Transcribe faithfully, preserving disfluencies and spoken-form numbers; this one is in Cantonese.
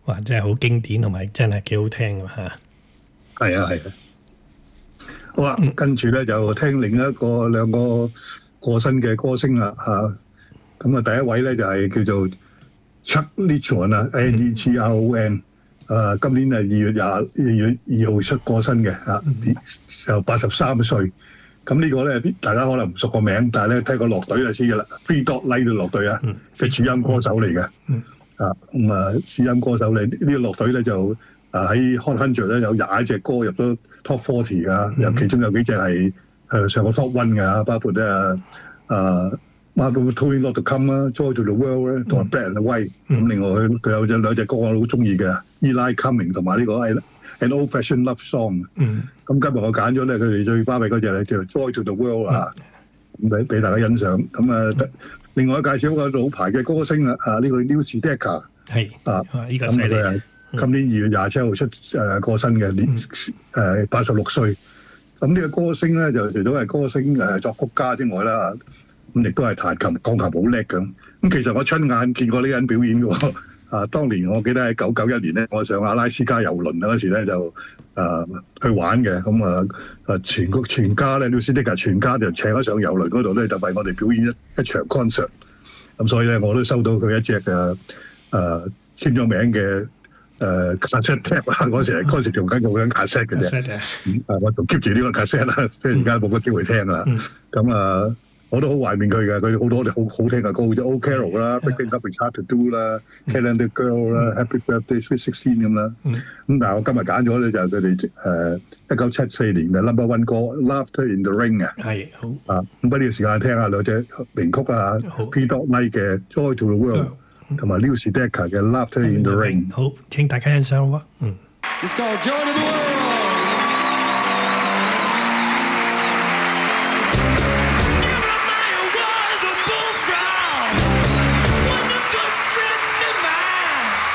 哇，真係好經典，同埋真係幾好聽㗎嚇。 係啊係啊。好啊，嗯、跟住咧就聽另一個兩個過身嘅歌星啦嚇。咁啊，第一位咧就係、是、叫做 Chuck Leachon 啊 ，L E G R O N。誒，今年係二月廿二月二號出過身嘅嚇，就八十三歲。咁呢個咧，大家可能唔熟個名，但係咧睇個樂隊就知㗎啦。Three Dog Night 嘅樂隊啊，嘅主音歌手嚟嘅。啊，咁啊，主音歌手嚟，呢個樂隊咧就啊喺 Hot one hundred咧有廿一隻歌入咗 Top forty 㗎，有其中有幾隻係誒上過 Top one 㗎，包括咧啊。Marvel Told Me Not To Come 啦 ，Joy To The World 咧，同埋 Black and White。咁另外佢佢有隻兩隻歌我好中意嘅 ，Eli Coming 同埋呢個 An Old Fashioned Love Song。嗯。咁今日我揀咗咧，佢哋最巴閉嗰隻咧叫 Joy To The World 啊，咁俾俾大家欣賞。咁啊，另外介紹一個老牌嘅歌星啊，啊呢個 Neil Sedaka。係。啊，呢個犀利。咁佢今年二月廿七號出誒過身嘅，年誒八十六歲。咁呢個歌星咧就除咗係歌星誒作曲家之外啦。咁亦都係彈琴、鋼琴好叻咁。咁其實我親眼見過呢個人表演嘅喎。啊，當年我記得喺九九一年咧，我上阿拉斯加遊輪嗰時咧就啊去玩嘅。咁啊啊全個全家咧 Neil Sedaka 全家就請咗上遊輪嗰度咧，就為我哋表演一一場 concert。咁所以咧，我都收到佢一隻嘅誒簽咗名嘅誒 cassette tape 啊。嗰時嗰時仲緊用緊 cassette 嘅啫。啊，我仲 keep 住呢個 cassette 啦，即係而家冇乜機會聽啦。咁啊〜我都好懷念佢嘅，佢好多我哋好好聽嘅歌，好似 Old Carol 啦、Breaking Up Is Hard To Do 啦、Calendar Girl 啦、Happy Birthday Sweet Sixteen 咁啦。咁但係我今日揀咗咧就係佢哋誒一九七四年嘅 Number One 歌 Laughter In The Rain 啊。係好啊，咁不呢個時間聽下兩隻名曲啊 ，Three Dog Night 嘅 Joy To The World 同埋 Neil Sedaka 嘅 Laughter In The Rain。 好，請大家欣賞喎。嗯。 It's called Joy To The World。